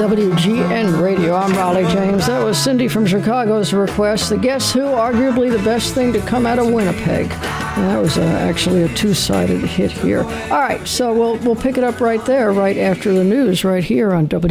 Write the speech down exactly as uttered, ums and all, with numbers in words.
W G N Radio. I'm Raleigh James. That was Cindy from Chicago's request. The Guess Who, arguably the best thing to come out of Winnipeg. And that was uh, actually a two-sided hit here. All right, so we'll we'll pick it up right there, right after the news, right here on W.